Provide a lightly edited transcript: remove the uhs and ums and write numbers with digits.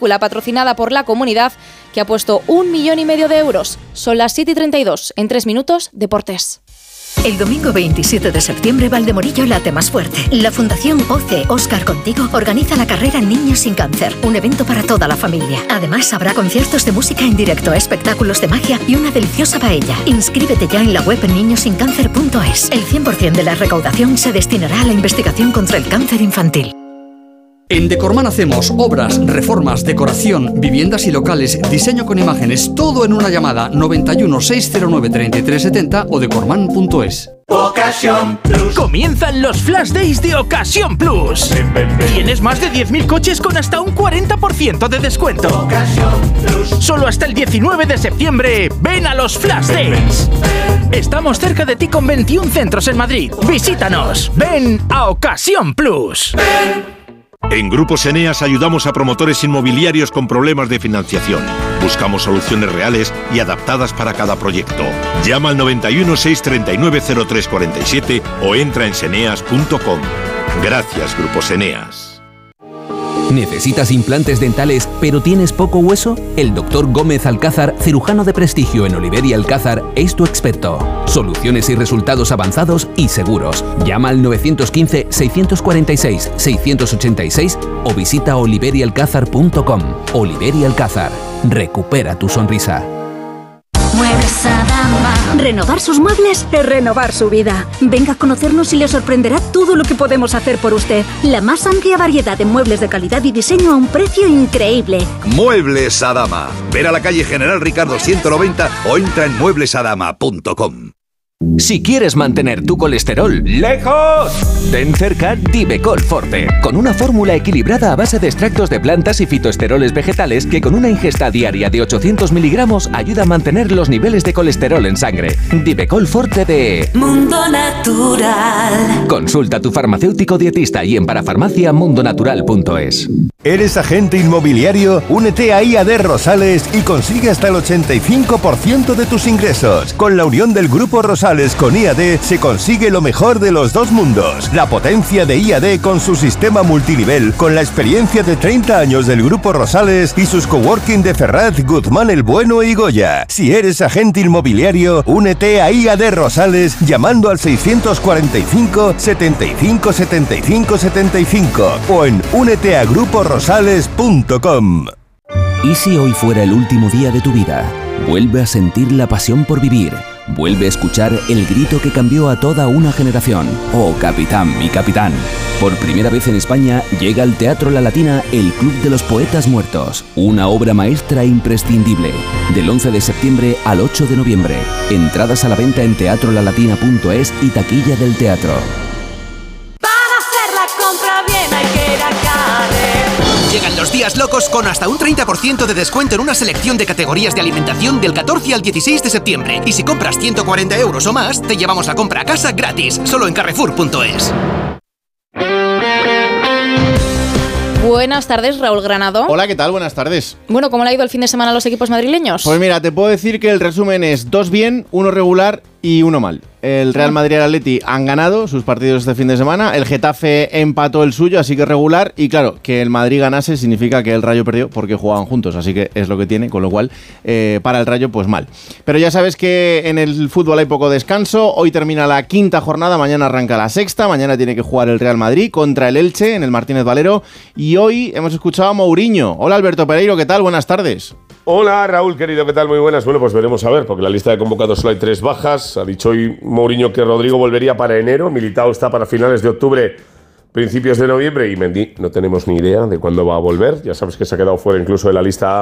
película patrocinada por la comunidad que ha puesto 1,5 millones de euros. Son las 7:32, en 3 minutos, deportes. El domingo 27 de septiembre, Valdemorillo late más fuerte. La Fundación OCE Óscar Contigo organiza la carrera Niños sin Cáncer, un evento para toda la familia. Además, habrá conciertos de música en directo, espectáculos de magia y una deliciosa paella. Inscríbete ya en la web niñosincáncer.es. El 100% de la recaudación se destinará a la investigación contra el cáncer infantil. En Decorman hacemos obras, reformas, decoración, viviendas y locales, diseño con imágenes, todo en una llamada 91 609 3370 o decorman.es. Ocasión Plus. Comienzan los Flash Days de Ocasión Plus. Tienes más de 10.000 coches con hasta un 40% de descuento. Ocasión Plus. Solo hasta el 19 de septiembre, ven a los Flash Days. Estamos cerca de ti con 21 centros en Madrid. Visítanos. Ven a Ocasión Plus. En Grupos Eneas ayudamos a promotores inmobiliarios con problemas de financiación. Buscamos soluciones reales y adaptadas para cada proyecto. Llama al 91 639 0347 o entra en seneas.com. Gracias, Grupos Eneas. ¿Necesitas implantes dentales pero tienes poco hueso? El Dr. Gómez Alcázar, cirujano de prestigio en Oliver y Alcázar, es tu experto. Soluciones y resultados avanzados y seguros. Llama al 915-646-686 o visita oliverialcázar.com. Oliver y Alcázar. Recupera tu sonrisa. Muebles Adama. Renovar sus muebles es renovar su vida. Venga a conocernos y le sorprenderá todo lo que podemos hacer por usted. La más amplia variedad de muebles de calidad y diseño a un precio increíble. Muebles Adama. Ver a la calle General Ricardo 190 o entra en mueblesadama.com. Si quieres mantener tu colesterol lejos, ten cerca Divecol Forte, con una fórmula equilibrada a base de extractos de plantas y fitoesteroles vegetales que con una ingesta diaria de 800 miligramos ayuda a mantener los niveles de colesterol en sangre. Divecol Forte de Mundo Natural. Consulta a tu farmacéutico dietista y en parafarmaciamundonatural.es. ¿Eres agente inmobiliario? Únete a IAD Rosales y consigue hasta el 85% de tus ingresos. Con la unión del Grupo Rosales con IAD se consigue lo mejor de los dos mundos. La potencia de IAD con su sistema multinivel, con la experiencia de 30 años del Grupo Rosales y sus coworking de Ferraz, Guzmán el Bueno y Goya. Si eres agente inmobiliario, únete a IAD Rosales llamando al 645 75 75 75 o en úneteagruporosales.com. ¿Y si hoy fuera el último día de tu vida? Vuelve a sentir la pasión por vivir. Vuelve a escuchar el grito que cambió a toda una generación. Oh, capitán, mi capitán. Por primera vez en España llega al Teatro La Latina el Club de los Poetas Muertos. Una obra maestra imprescindible. Del 11 de septiembre al 8 de noviembre. Entradas a la venta en teatrolalatina.es y taquilla del teatro. Para hacer la compra bien hay que ir a Carrer. Llegan los días locos con hasta un 30% de descuento en una selección de categorías de alimentación del 14 al 16 de septiembre. Y si compras 140 euros o más, te llevamos la compra a casa gratis, solo en Carrefour.es. Buenas tardes, Raúl Granado. Hola, ¿qué tal? Buenas tardes. Bueno, ¿cómo le ha ido el fin de semana a los equipos madrileños? Pues mira, te puedo decir que el resumen es 2 bien, 1 regular y 1 mal. El Real Madrid y el Atleti han ganado sus partidos este fin de semana. El Getafe empató el suyo, así que regular. Y claro, que el Madrid ganase significa que el Rayo perdió porque jugaban juntos. Así que es lo que tiene, con lo cual para el Rayo pues mal. Pero ya sabes que en el fútbol hay poco descanso. Hoy termina la 5ª jornada, mañana arranca la 6ª. Mañana tiene que jugar el Real Madrid contra el Elche en el Martínez Valero. Y hoy hemos escuchado a Mourinho. Hola Alberto Pereiro, ¿qué tal? Buenas tardes. Hola Raúl, querido, ¿qué tal? Muy buenas. Bueno, pues veremos a ver, porque en la lista de convocados solo hay 3 bajas. Ha dicho hoy Mourinho que Rodrigo volvería para enero, Militao está para finales de octubre, principios de noviembre y Mendy no tenemos ni idea de cuándo va a volver. Ya sabes que se ha quedado fuera incluso de la lista